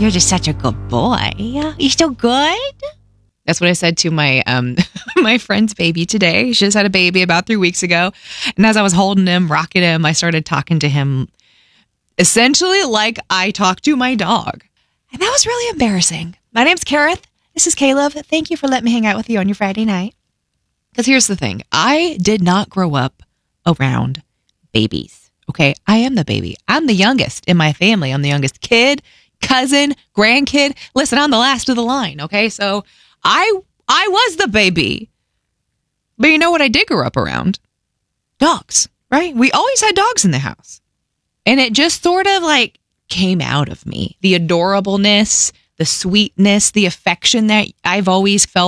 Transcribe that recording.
You're just such a good boy. You so good? That's what I said to my my friend's baby today. She just had a baby about 3 weeks ago. And as I was holding him, rocking him, I started talking to him essentially like I talk to my dog. And that was really embarrassing. My name's Kareth. This is Caleb. Thank you for letting me hang out with you on your Friday night. Because here's the thing. I did not grow up around babies. Okay? I am the baby. I'm the youngest in my family. I'm the youngest kid, cousin, grandkid. Listen, I'm the last of the line. Okay? So I was the baby. But you know what I did grow up around? Dogs, right? We always had dogs in the house. And it just sort of like came out of me. The adorableness, the sweetness, the affection that I've always felt